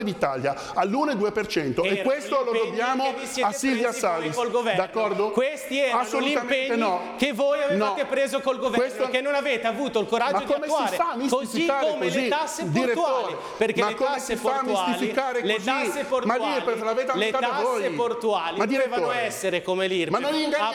d'Italia all'1,2% e questo lo dobbiamo a Silvia Salis, d'accordo? Questi erano gli impegni che voi avevate preso col governo, che non avete avuto il coraggio di attuare, così come le tasse portuali, perché le tasse portuali dovevano essere come l'IRPEF,